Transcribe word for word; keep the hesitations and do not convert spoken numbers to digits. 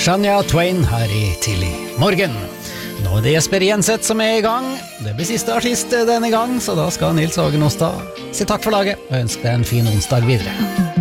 Shania Twain her i Tidlig Morgen. Nå er det Jesper Jenseth som er i gang. Det blir siste artist denne gang, så da skal Nils Åge Nostad si takk for laget og ønske deg en fin onsdag videre.